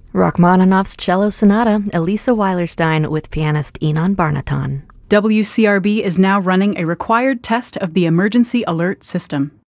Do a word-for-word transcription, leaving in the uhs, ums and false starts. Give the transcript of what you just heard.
Rachmaninoff's Cello Sonata, Elisa Weilerstein with pianist Inon Barnaton. W C R B is now running a required test of the emergency alert system.